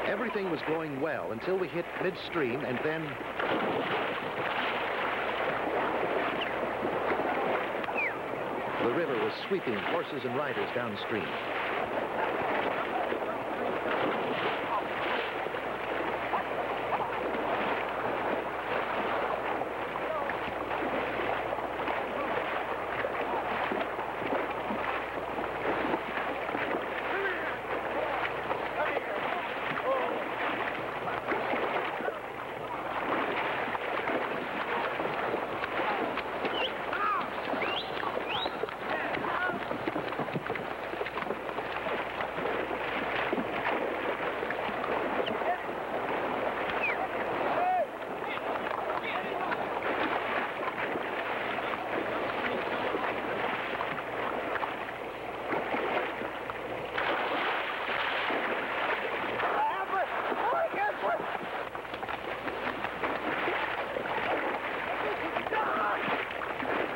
Everything was going well until we hit midstream, and then the river was sweeping horses and riders downstream.